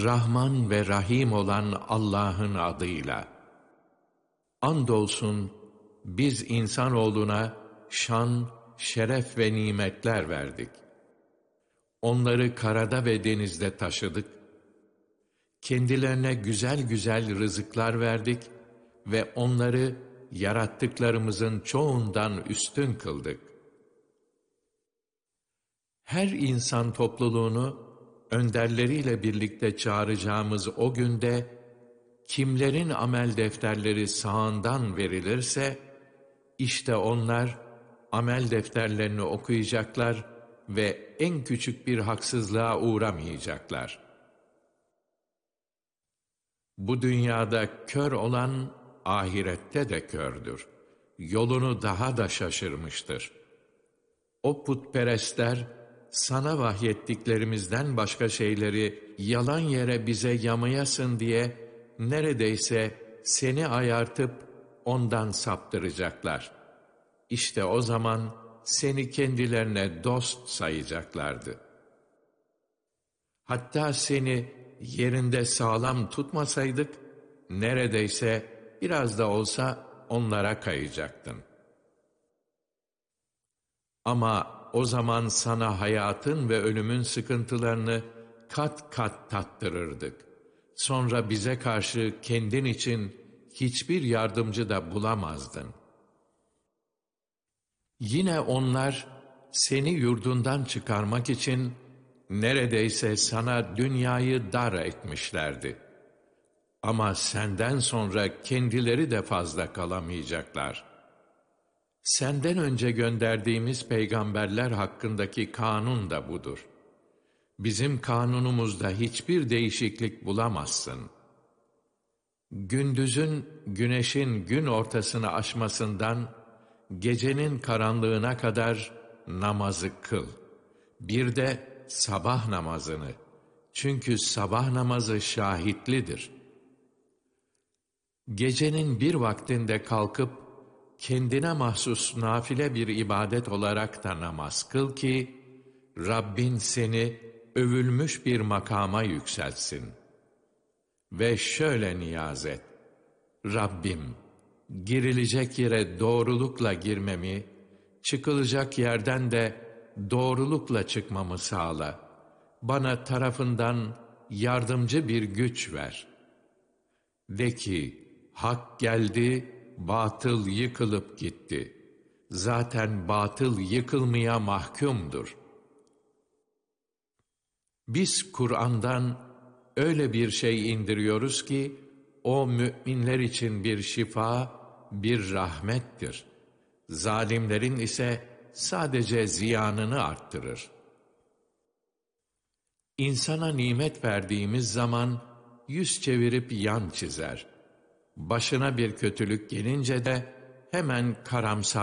Rahman ve Rahim olan Allah'ın adıyla. Andolsun biz insanoğluna şan, şeref ve nimetler verdik. Onları karada ve denizde taşıdık. Kendilerine güzel güzel rızıklar verdik ve onları yarattıklarımızın çoğundan üstün kıldık. Her insan topluluğunu önderleriyle birlikte çağıracağımız o günde, kimlerin amel defterleri sağından verilirse, işte onlar amel defterlerini okuyacaklar ve en küçük bir haksızlığa uğramayacaklar. Bu dünyada kör olan, ahirette de kördür. Yolunu daha da şaşırmıştır. O putperestler, sana vahyettiklerimizden başka şeyleri yalan yere bize yamayasın diye neredeyse seni ayartıp ondan saptıracaklar. İşte o zaman seni kendilerine dost sayacaklardı. Hatta seni yerinde sağlam tutmasaydık, neredeyse biraz da olsa onlara kayacaktın. Ama o zaman sana hayatın ve ölümün sıkıntılarını kat kat tattırırdık. Sonra bize karşı kendin için hiçbir yardımcı da bulamazdın. Yine onlar seni yurdundan çıkarmak için neredeyse sana dünyayı dar etmişlerdi. Ama senden sonra kendileri de fazla kalamayacaklar. Senden önce gönderdiğimiz peygamberler hakkındaki kanun da budur. Bizim kanunumuzda hiçbir değişiklik bulamazsın. Gündüzün güneşin gün ortasını aşmasından gecenin karanlığına kadar namazı kıl. Bir de sabah namazını. Çünkü sabah namazı şahitlidir. Gecenin bir vaktinde kalkıp kendine mahsus nafile bir ibadet olarak da namaz kıl ki, Rabbin seni övülmüş bir makama yükseltsin. Ve şöyle niyaz et: Rabbim, girilecek yere doğrulukla girmemi, çıkılacak yerden de doğrulukla çıkmamı sağla. Bana tarafından yardımcı bir güç ver. De ki, hak geldi, batıl yıkılıp gitti. Zaten batıl yıkılmaya mahkumdur. Biz Kur'an'dan öyle bir şey indiriyoruz ki, o müminler için bir şifa, bir rahmettir. Zalimlerin ise sadece ziyanını arttırır. İnsana nimet verdiğimiz zaman yüz çevirip yan çizer. Başına bir kötülük gelince de hemen karamsar